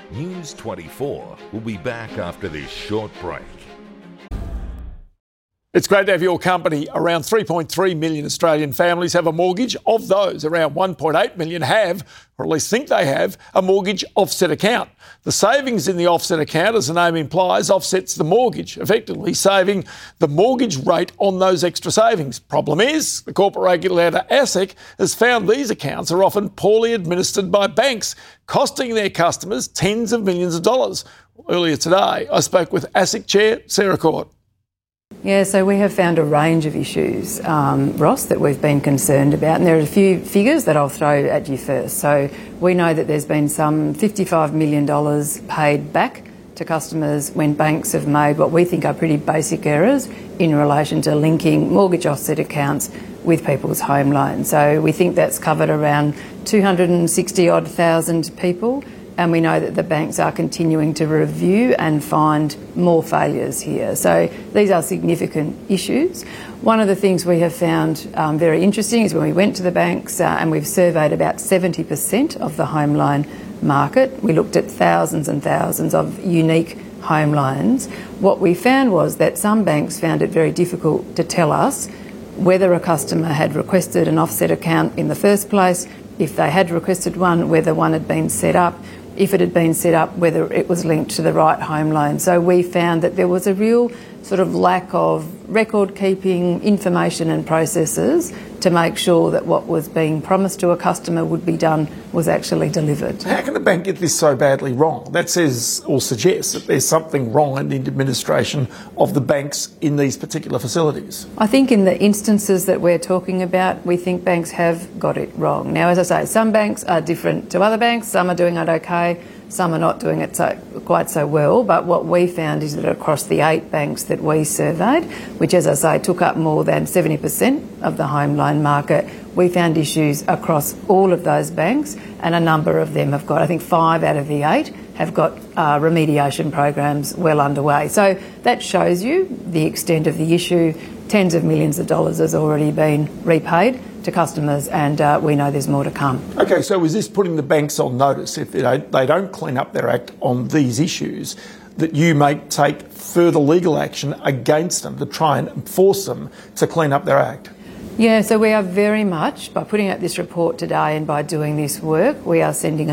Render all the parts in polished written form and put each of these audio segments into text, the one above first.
News 24 will be back after this short break. It's great to have your company. Around 3.3 million Australian families have a mortgage. Of those, around 1.8 million have, or at least think they have, a mortgage offset account. The savings in the offset account, as the name implies, offsets the mortgage, effectively saving the mortgage rate on those extra savings. Problem is, the corporate regulator ASIC has found these accounts are often poorly administered by banks, costing their customers tens of millions of dollars. Earlier today, I spoke with ASIC Chair Sarah Court. Yeah, so we have found a range of issues, Ross, that we've been concerned about, and there are a few figures that I'll throw at you first. So we know that there's been some $55 million paid back to customers when banks have made what we think are pretty basic errors in relation to linking mortgage offset accounts with people's home loans. So we think that's covered around 260-odd thousand people. And we know that the banks are continuing to review and find more failures here. So these are significant issues. One of the things we have found very interesting is when we went to the banks and we've surveyed about 70% of the home loan market. We looked at thousands and thousands of unique home loans. What we found was that some banks found it very difficult to tell us whether a customer had requested an offset account in the first place, if they had requested one, whether one had been set up, if it had been set up, whether it was linked to the right home loan. So we found that there was a real sort of lack of record keeping, information and processes to make sure that what was being promised to a customer would be done was actually delivered. How can a bank get this so badly wrong? That says or suggests that there's something wrong in the administration of the banks in these particular facilities. I think in the instances that we're talking about, we think banks have got it wrong. Now, as I say, some banks are different to other banks. Some are doing it okay. Some are not doing it quite so well, but what we found is that across the 8 banks that we surveyed, which, as I say, took up more than 70% of the home loan market, we found issues across all of those banks, and a number of them have got, I think 5 out of the 8 have got remediation programs well underway. So that shows you the extent of the issue. Tens of millions of dollars has already been repaid to customers, and we know there's more to come. Okay, so is this putting the banks on notice if they don't clean up their act on these issues, that you may take further legal action against them to try and force them to clean up their act? Yeah, so we are very much, by putting out this report today and by doing this work, we are sending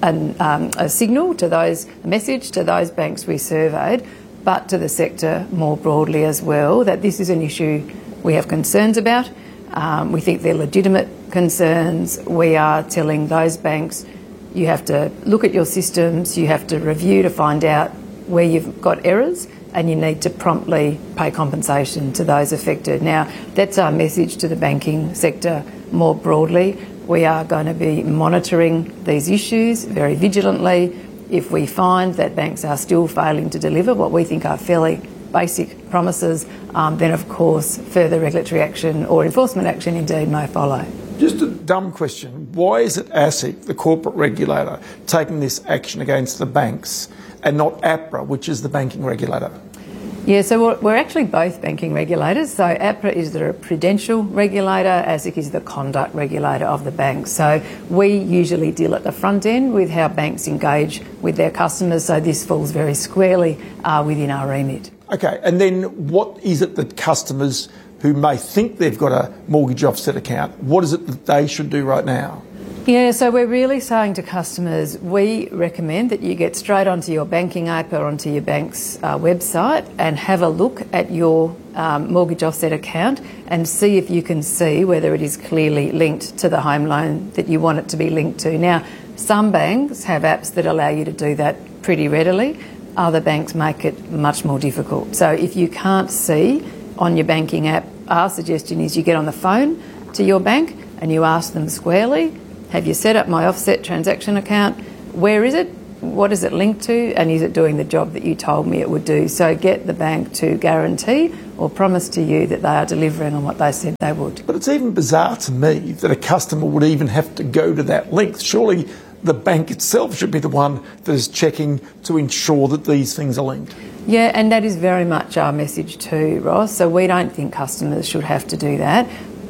a signal to those, a message to those banks we surveyed, but to the sector more broadly as well, that this is an issue we have concerns about. We think they're legitimate concerns. We are telling those banks, you have to look at your systems, you have to review to find out where you've got errors, and you need to promptly pay compensation to those affected. Now, that's our message to the banking sector more broadly. We are going to be monitoring these issues very vigilantly. If we find that banks are still failing to deliver what we think are fairly basic promises, then of course further regulatory action or enforcement action indeed may follow. Just a dumb question. Why is it ASIC, the corporate regulator, taking this action against the banks and not APRA, which is the banking regulator? Yeah, so we're actually both banking regulators. So APRA is the prudential regulator, ASIC is the conduct regulator of the banks. So we usually deal at the front end with how banks engage with their customers, so this falls very squarely within our remit. Okay, and then what is it that customers who may think they've got a mortgage offset account, what is it that they should do right now? Yeah, so we're really saying to customers, we recommend that you get straight onto your banking app or onto your bank's website and have a look at your mortgage offset account and see if you can see whether it is clearly linked to the home loan that you want it to be linked to. Now, some banks have apps that allow you to do that pretty readily. Other banks make it much more difficult. So if you can't see on your banking app, our suggestion is you get on the phone to your bank and you ask them squarely, have you set up my offset transaction account? Where is it? What is it linked to? And is it doing the job that you told me it would do? So get the bank to guarantee or promise to you that they are delivering on what they said they would. But it's even bizarre to me that a customer would even have to go to that length. Surely the bank itself should be the one that is checking to ensure that these things are linked. Yeah, and that is very much our message too, Ross. So we don't think customers should have to do that.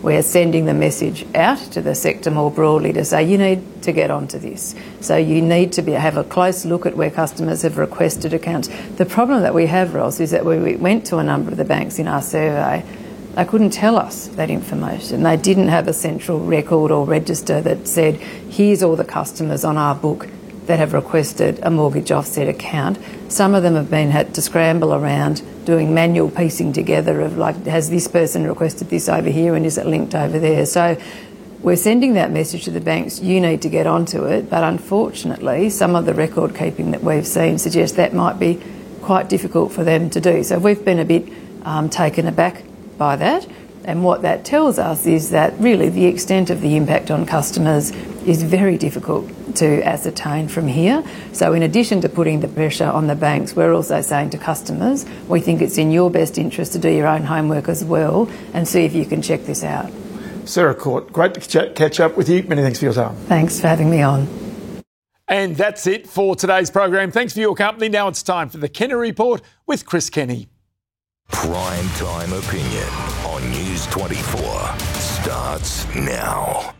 we're sending the message out to the sector more broadly to say you need to get onto this. So you need to have a close look at where customers have requested accounts. The problem that we have, Ross, is that when we went to a number of the banks in our survey, they couldn't tell us that information. They didn't have a central record or register that said, here's all the customers on our book that have requested a mortgage offset account. Some of them have had to scramble around doing manual piecing together of has this person requested this over here and is it linked over there? So we're sending that message to the banks, you need to get onto it, but unfortunately some of the record keeping that we've seen suggests that might be quite difficult for them to do. So we've been a bit taken aback by that, and what that tells us is that really the extent of the impact on customers is very difficult to ascertain from here. So in addition to putting the pressure on the banks, we're also saying to customers, we think it's in your best interest to do your own homework as well and see if you can check this out. Sarah Court, great to catch up with you. Many thanks for your time. Thanks for having me on. And that's it for today's program. Thanks for your company. Now it's time for the Kenny Report with Chris Kenny. Prime time opinion on News 24 starts now.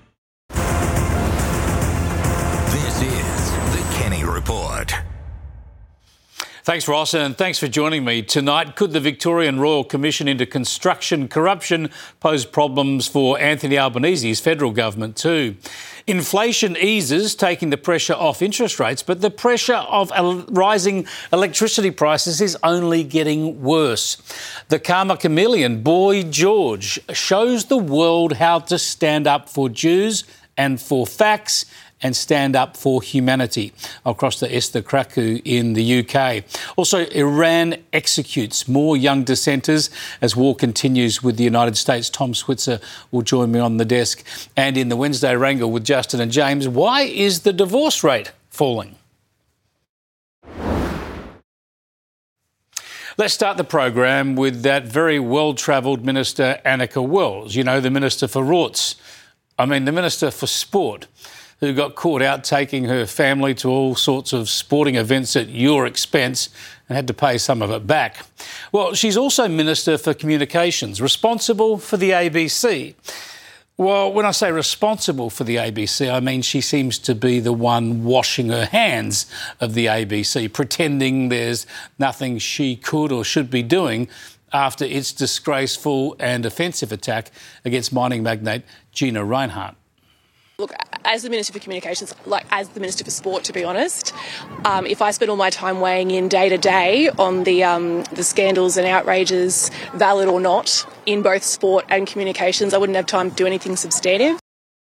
This is the Kenny Report. Thanks, Ross, and thanks for joining me tonight. Could the Victorian Royal Commission into construction corruption pose problems for Anthony Albanese's federal government too? Inflation eases, taking the pressure off interest rates, but the pressure of rising electricity prices is only getting worse. The karma chameleon, Boy George, shows the world how to stand up for Jews and for facts and stand up for humanity. Across to Esther Kraku in the UK. Also, Iran executes more young dissenters as war continues with the United States. Tom Switzer will join me on the desk. And in the Wednesday Wrangle with Justin and James, why is the divorce rate falling? Let's start the program with that very well-travelled Minister, Annika Wells. You know, the Minister for Rorts. The Minister for Sport, who got caught out taking her family to all sorts of sporting events at your expense and had to pay some of it back. Well, she's also Minister for Communications, responsible for the ABC. Well, when I say responsible for the ABC, I mean she seems to be the one washing her hands of the ABC, pretending there's nothing she could or should be doing after its disgraceful and offensive attack against mining magnate Gina Rinehart. Look, as the Minister for Communications, as the Minister for Sport, to be honest, if I spent all my time weighing in day to day on the scandals and outrages, valid or not, in both sport and communications, I wouldn't have time to do anything substantive.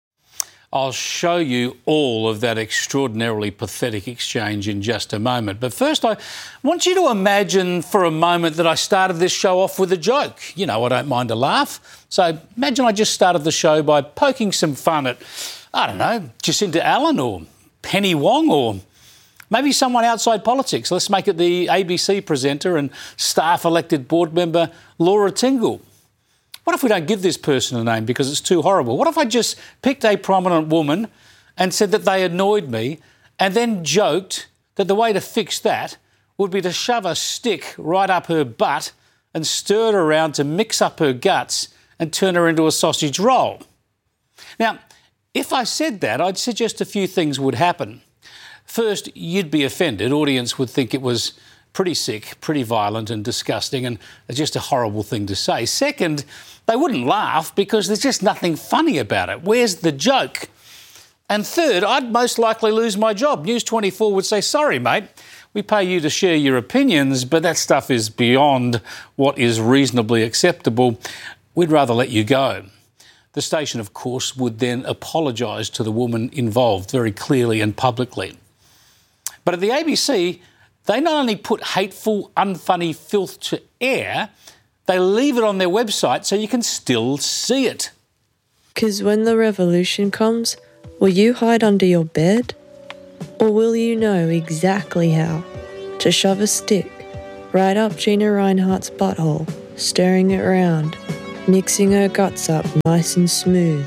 I'll show you all of that extraordinarily pathetic exchange in just a moment. But first, I want you to imagine for a moment that I started this show off with a joke. You know, I don't mind a laugh. So imagine I just started the show by poking some fun at, I don't know, Jacinta Allen or Penny Wong or maybe someone outside politics. Let's make it the ABC presenter and staff-elected board member Laura Tingle. What if we don't give this person a name because it's too horrible? What if I just picked a prominent woman and said that they annoyed me and then joked that the way to fix that would be to shove a stick right up her butt and stir it around to mix up her guts and turn her into a sausage roll? Now, if I said that, I'd suggest a few things would happen. First, you'd be offended. Audience would think it was pretty sick, pretty violent and disgusting, and it's just a horrible thing to say. Second, they wouldn't laugh because there's just nothing funny about it. Where's the joke? And third, I'd most likely lose my job. News 24 would say, sorry, mate, we pay you to share your opinions, but that stuff is beyond what is reasonably acceptable. We'd rather let you go. The station, of course, would then apologise to the woman involved very clearly and publicly. But at the ABC, they not only put hateful, unfunny filth to air, they leave it on their website so you can still see it. 'Cause when the revolution comes, will you hide under your bed? Or will you know exactly how to shove a stick right up Gina Rinehart's butthole, stirring it round, mixing her guts up nice and smooth,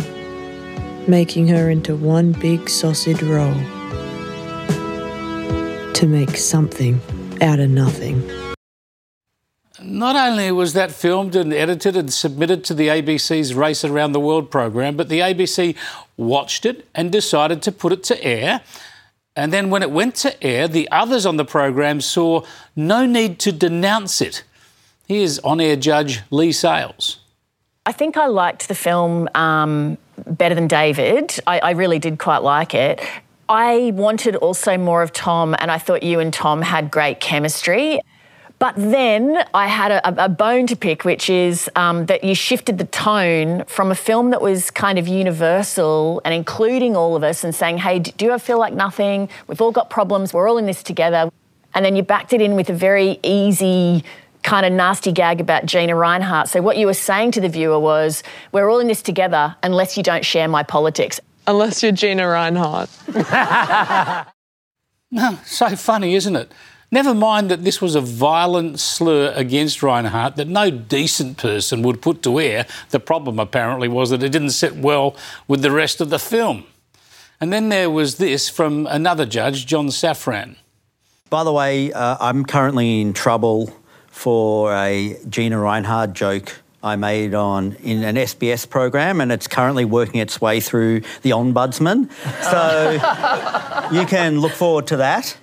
making her into one big sausage roll, to make something out of nothing? Not only was that filmed and edited and submitted to the ABC's Race Around the World program, but the ABC watched it and decided to put it to air. And then when it went to air, the others on the program saw no need to denounce it. Here's on-air judge Lee Sales. I think I liked the film better than David. I really did quite like it. I wanted also more of Tom, and I thought you and Tom had great chemistry. But then I had a bone to pick, which is that you shifted the tone from a film that was kind of universal and including all of us and saying, hey, do you feel like nothing? We've all got problems. We're all in this together. And then you backed it in with a very easy kind of nasty gag about Gina Rinehart. So what you were saying to the viewer was, we're all in this together unless you don't share my politics. Unless you're Gina Rinehart. No, so funny, isn't it? Never mind that this was a violent slur against Rinehart that no decent person would put to air. The problem, apparently, was that it didn't sit well with the rest of the film. And then there was this from another judge, John Safran. By the way, I'm currently in trouble for a Gina Rinehart joke I made in an SBS program, and it's currently working its way through the Ombudsman. So you can look forward to that.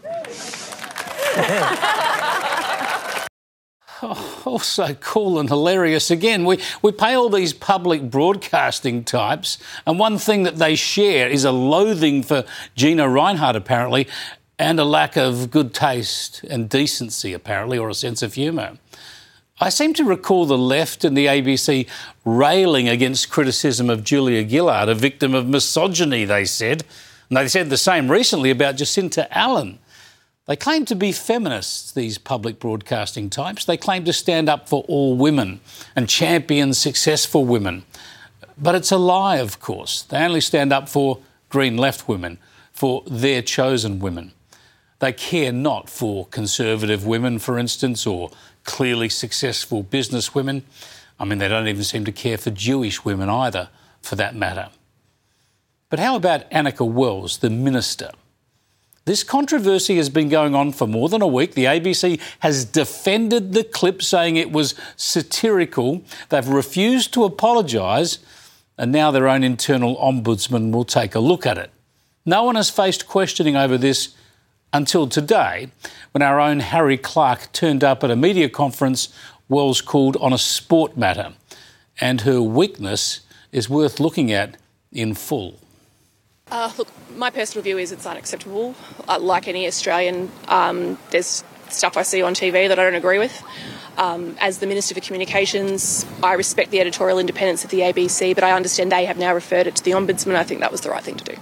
Also cool and hilarious again. We pay all these public broadcasting types, and one thing that they share is a loathing for Gina Rinehart, apparently, and a lack of good taste and decency, apparently, or a sense of humour. I seem to recall the left and the ABC railing against criticism of Julia Gillard, a victim of misogyny, they said. And they said the same recently about Jacinta Allen. They claim to be feminists, these public broadcasting types. They claim to stand up for all women and champion successful women. But it's a lie, of course. They only stand up for Green left women, for their chosen women. They care not for conservative women, for instance, or clearly successful business women. I mean, they don't even seem to care for Jewish women either, for that matter. But how about Annika Wells, the minister? This controversy has been going on for more than a week. The ABC has defended the clip, saying it was satirical. They've refused to apologise, and now their own internal ombudsman will take a look at it. No one has faced questioning over this until today, when our own Harry Clark turned up at a media conference Wells called on a sport matter, and her weakness is worth looking at in full. Look, my personal view is it's unacceptable. Like any Australian, there's stuff I see on TV that I don't agree with. As the Minister for Communications, I respect the editorial independence of the ABC, but I understand they have now referred it to the Ombudsman. I think that was the right thing to do.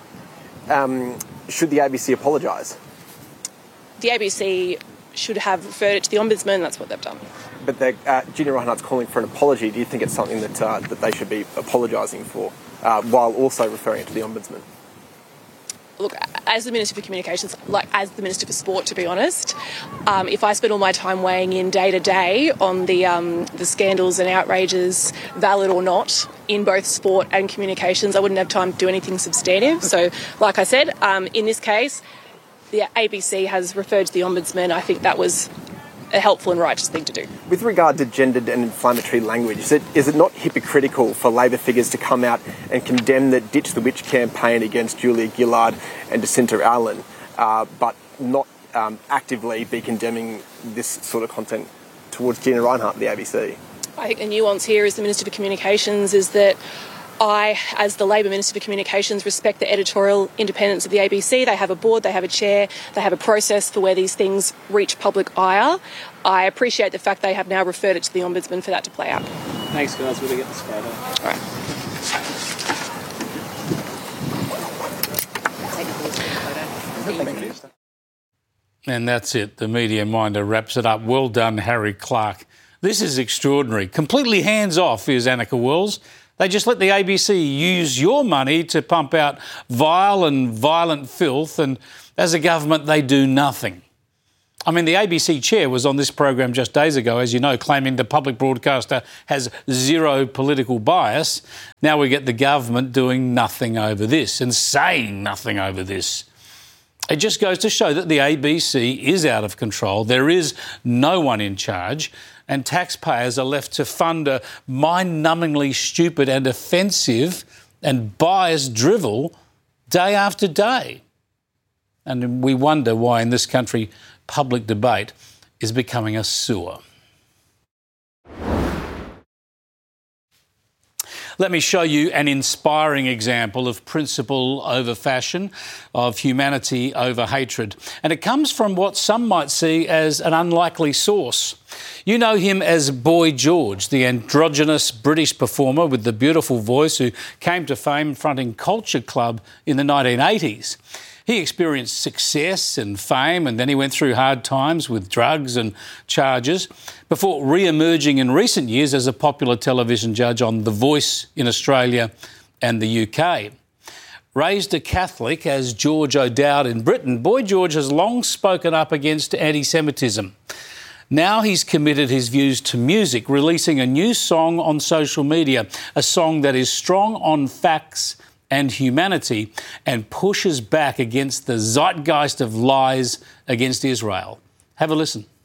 Should the ABC apologise? The ABC should have referred it to the Ombudsman. That's what they've done. But Gina Rinehart's calling for an apology. Do you think it's something that they should be apologising for, while also referring it to the Ombudsman? Look, as the Minister for Communications, as the Minister for Sport, to be honest, if I spent all my time weighing in day to day on the scandals and outrages, valid or not, in both sport and communications, I wouldn't have time to do anything substantive. So, like I said, in this case, the ABC has referred to the Ombudsman. I think that was a helpful and righteous thing to do. With regard to gendered and inflammatory language, is it not hypocritical for Labor figures to come out and condemn the Ditch the Witch campaign against Julia Gillard and Jacinta Allen, but not actively be condemning this sort of content towards Gina Rinehart and the ABC? I think the nuance here as the Minister for Communications is that I, as the Labor Minister for Communications, respect the editorial independence of the ABC. They have a board, they have a chair, they have a process for where these things reach public ire. I appreciate the fact they have now referred it to the Ombudsman for that to play out. Thanks, guys. We'll get this photo. All right. And that's it. The Media Minder wraps it up. Well done, Harry Clark. This is extraordinary. Completely hands-off is Annika Wells. They just let the ABC use your money to pump out vile and violent filth, and as a government, they do nothing. I mean, the ABC chair was on this program just days ago, as you know, claiming the public broadcaster has zero political bias. Now we get the government doing nothing over this and saying nothing over this. It just goes to show that the ABC is out of control. There is no one in charge, and taxpayers are left to fund a mind-numbingly stupid and offensive and biased drivel day after day. And we wonder why in this country public debate is becoming a sewer. Let me show you an inspiring example of principle over fashion, of humanity over hatred. And it comes from what some might see as an unlikely source. You know him as Boy George, the androgynous British performer with the beautiful voice who came to fame fronting Culture Club in the 1980s. He experienced success and fame, and then he went through hard times with drugs and charges before re-emerging in recent years as a popular television judge on The Voice in Australia and the UK. Raised a Catholic as George O'Dowd in Britain, Boy George has long spoken up against anti-Semitism. Now he's committed his views to music, releasing a new song on social media, a song that is strong on facts and humanity and pushes back against the zeitgeist of lies against Israel. Have a listen.